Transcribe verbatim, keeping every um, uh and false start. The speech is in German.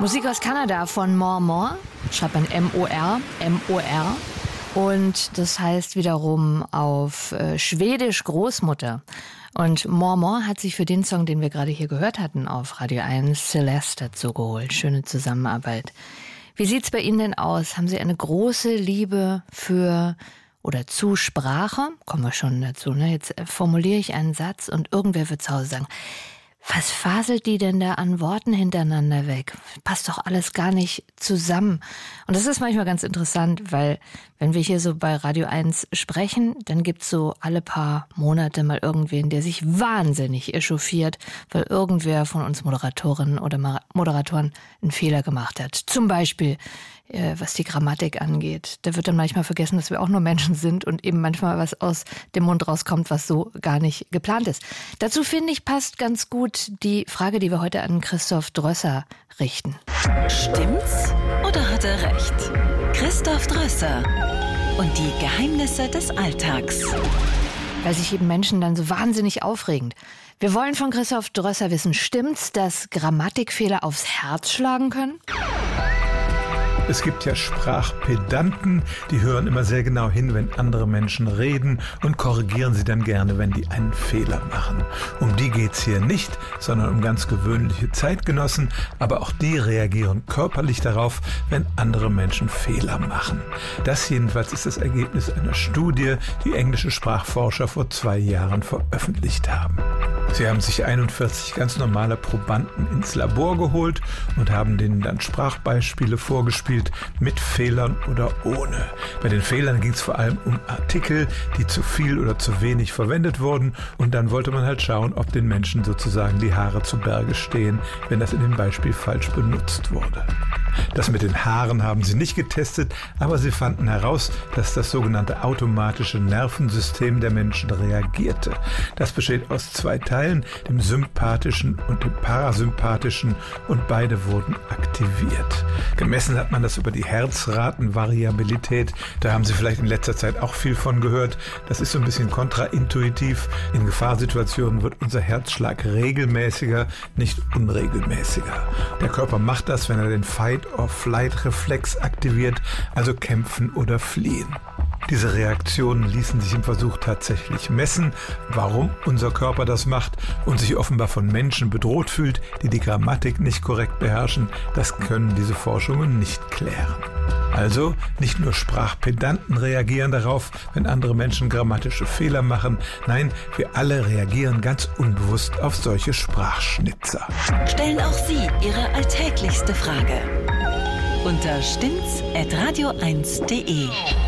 Musik aus Kanada von Mor Mor, schreibt man M O R, M O R. Und das heißt wiederum auf äh, Schwedisch Großmutter. Und Mor Mor hat sich für den Song, den wir gerade hier gehört hatten auf Radio eins, Celeste dazu geholt. Schöne Zusammenarbeit. Wie sieht's bei Ihnen denn aus? Haben Sie eine große Liebe für oder zu Sprache? Kommen wir schon dazu, ne? Jetzt formuliere ich einen Satz und irgendwer wird zu Hause sagen, was faselt die denn da an Worten hintereinander weg? Passt doch alles gar nicht zusammen. Und das ist manchmal ganz interessant, weil wenn wir hier so bei Radio eins sprechen, dann gibt's so alle paar Monate mal irgendwen, der sich wahnsinnig echauffiert, weil irgendwer von uns Moderatorinnen oder Moderatoren einen Fehler gemacht hat. Zum Beispiel, äh, was die Grammatik angeht. Da wird dann manchmal vergessen, dass wir auch nur Menschen sind und eben manchmal was aus dem Mund rauskommt, was so gar nicht geplant ist. Dazu finde ich, passt ganz gut die Frage, die wir heute an Christoph Drösser richten. Stimmt's oder hat er recht? Christoph Drösser und die Geheimnisse des Alltags. Weil sich eben Menschen dann so wahnsinnig aufregen. Wir wollen von Christoph Drösser wissen, stimmt's, dass Grammatikfehler aufs Herz schlagen können? Es gibt ja Sprachpedanten, die hören immer sehr genau hin, wenn andere Menschen reden und korrigieren sie dann gerne, wenn die einen Fehler machen. Um die geht's hier nicht, sondern um ganz gewöhnliche Zeitgenossen, aber auch die reagieren körperlich darauf, wenn andere Menschen Fehler machen. Das jedenfalls ist das Ergebnis einer Studie, die englische Sprachforscher vor zwei Jahren veröffentlicht haben. Sie haben sich einundvierzig ganz normale Probanden ins Labor geholt und haben denen dann Sprachbeispiele vorgespielt, mit Fehlern oder ohne. Bei den Fehlern ging es vor allem um Artikel, die zu viel oder zu wenig verwendet wurden, und dann wollte man halt schauen, ob den Menschen sozusagen die Haare zu Berge stehen, wenn das in dem Beispiel falsch benutzt wurde. Das mit den Haaren haben sie nicht getestet, aber sie fanden heraus, dass das sogenannte automatische Nervensystem der Menschen reagierte. Das besteht aus zwei Teilen, dem sympathischen und dem parasympathischen, und beide wurden aktiviert. Gemessen hat man das über die Herzratenvariabilität. Da haben Sie vielleicht in letzter Zeit auch viel von gehört. Das ist so ein bisschen kontraintuitiv. In Gefahrsituationen wird unser Herzschlag regelmäßiger, nicht unregelmäßiger. Der Körper macht das, wenn er den Fight-or-Flight-Reflex aktiviert, also kämpfen oder fliehen. Diese Reaktionen ließen sich im Versuch tatsächlich messen. Warum unser Körper das macht und sich offenbar von Menschen bedroht fühlt, die die Grammatik nicht korrekt beherrschen, das können diese Forschungen nicht klären. Also nicht nur Sprachpedanten reagieren darauf, wenn andere Menschen grammatische Fehler machen. Nein, wir alle reagieren ganz unbewusst auf solche Sprachschnitzer. Stellen auch Sie Ihre alltäglichste Frage unter stimmt's at radio eins punkt de.